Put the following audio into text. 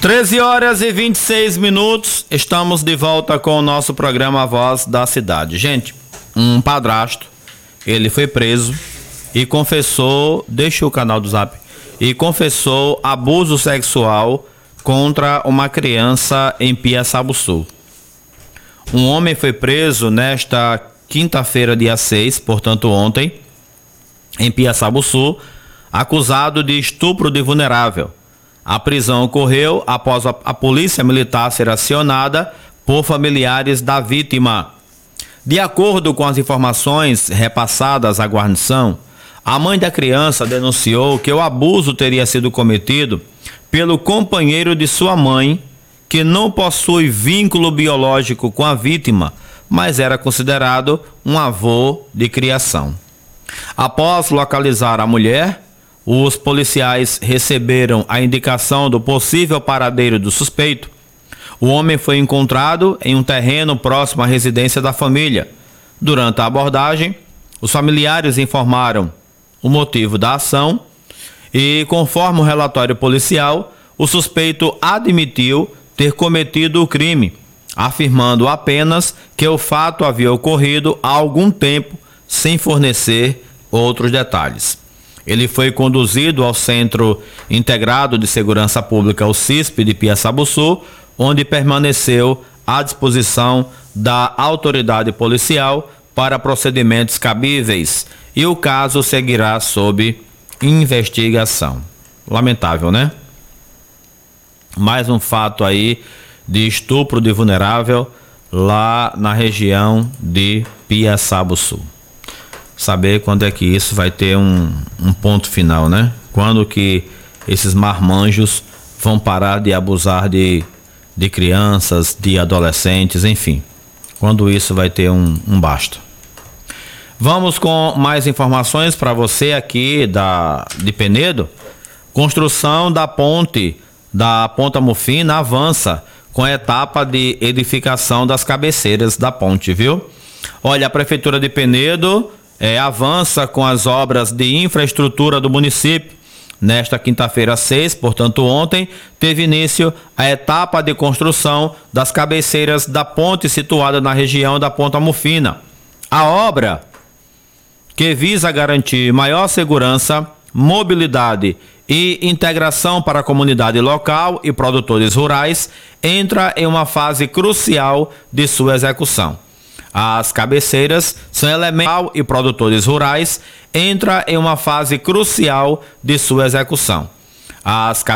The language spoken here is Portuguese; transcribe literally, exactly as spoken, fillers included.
treze horas e vinte e seis minutos, estamos de volta com o nosso programa Voz da Cidade. Gente, um padrasto, ele foi preso e confessou, deixa o canal do Zap, e confessou abuso sexual contra uma criança em Piaçabuçu. Um homem foi preso nesta quinta-feira, dia seis, portanto ontem, em Piaçabuçu, acusado de estupro de vulnerável. A prisão ocorreu após a, a polícia militar ser acionada por familiares da vítima. De acordo com as informações repassadas à guarnição, a mãe da criança denunciou que o abuso teria sido cometido pelo companheiro de sua mãe, que não possui vínculo biológico com a vítima, mas era considerado um avô de criação. Após localizar a mulher, os policiais receberam a indicação do possível paradeiro do suspeito. O homem foi encontrado em um terreno próximo à residência da família. Durante a abordagem, os familiares informaram o motivo da ação e, conforme o relatório policial, o suspeito admitiu ter cometido o crime, afirmando apenas que o fato havia ocorrido há algum tempo, sem fornecer outros detalhes. Ele foi conduzido ao Centro Integrado de Segurança Pública, o CISP, de Piaçabuçu, onde permaneceu à disposição da autoridade policial para procedimentos cabíveis, e o caso seguirá sob investigação. Lamentável, né? Mais um fato aí de estupro de vulnerável lá na região de Piaçabuçu. Saber quando é que isso vai ter um, um ponto final, né? Quando que esses marmanjos vão parar de abusar de, de crianças, de adolescentes, enfim. Quando isso vai ter um, um basta. Vamos com mais informações para você aqui da, de Penedo. Construção da ponte da Ponta Mufina avança com a etapa de edificação das cabeceiras da ponte, viu? Olha, a Prefeitura de Penedo É, avança com as obras de infraestrutura do município. Nesta quinta-feira seis, portanto ontem, teve início a etapa de construção das cabeceiras da ponte situada na região da Ponta Mufina. A obra, que visa garantir maior segurança, mobilidade e integração para a comunidade local e produtores rurais, entra em uma fase crucial de sua execução. As cabeceiras são elementos e produtores rurais, entra em uma fase crucial de sua execução. As